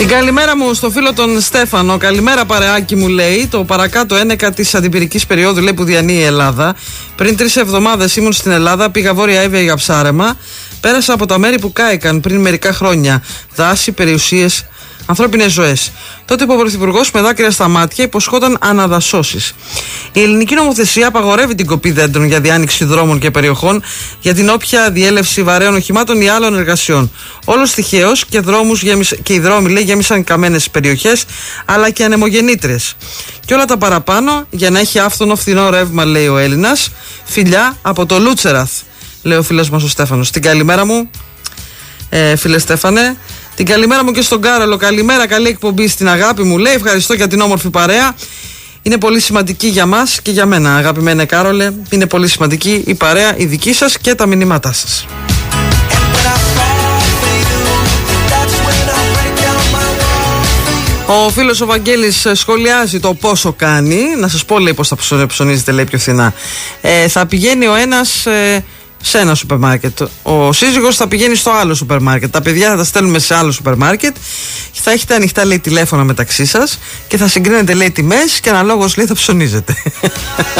Την καλημέρα μου στο φίλο τον Στέφανο. Καλημέρα παρεάκι μου, λέει. Το παρακάτω ένεκα της αντιπυρικής περίοδου, λέει, που διανύει η Ελλάδα. Πριν 3 εβδομάδες ήμουν στην Ελλάδα, πήγα Βόρεια Εύβοια για ψάρεμα. Πέρασα από τα μέρη που κάηκαν πριν μερικά χρόνια. Δάση, περιουσίες, ανθρώπινες ζωές. Τότε που ο Πρωθυπουργός με δάκρυα στα μάτια υποσχόταν αναδασώσεις. Η ελληνική νομοθεσία απαγορεύει την κοπή δέντρων για διάνοιξη δρόμων και περιοχών για την όποια διέλευση βαρέων οχημάτων ή άλλων εργασιών. Όλος τυχαίως και οι δρόμοι, λέει, γέμισαν καμένες περιοχές αλλά και ανεμογεννήτρες. Και όλα τα παραπάνω για να έχει άφθονο φθηνό ρεύμα, λέει ο Έλληνας. Φιλιά από το Λούτσεραθ, λέει ο φίλος μας ο Στέφανος. Την καλημέρα μου, φίλε Στέφανε. Την καλημέρα μου και στον Κάρολο. Καλημέρα, καλή εκπομπή στην αγάπη μου, λέει. Ευχαριστώ για την όμορφη παρέα. Είναι πολύ σημαντική για μας και για μένα, αγαπημένε Κάρολε. Είναι πολύ σημαντική η παρέα, η δική σας και τα μηνύματά σας. Ο φίλος ο Βαγγέλης σχολιάζει το πόσο κάνει. Να σας πω, λέει, πώς θα ψωνίζετε, λέει, πιο φθηνά. Θα πηγαίνει ο ένας σε ένα σούπερ μάρκετ. Ο σύζυγος θα πηγαίνει στο άλλο σούπερ μάρκετ. Τα παιδιά θα τα στέλνουμε σε άλλο σούπερ μάρκετ. Θα έχετε ανοιχτά, λέει, τηλέφωνα μεταξύ σας και θα συγκρίνετε, λέει, τιμές και αναλόγως, λέει, θα ψωνίζετε.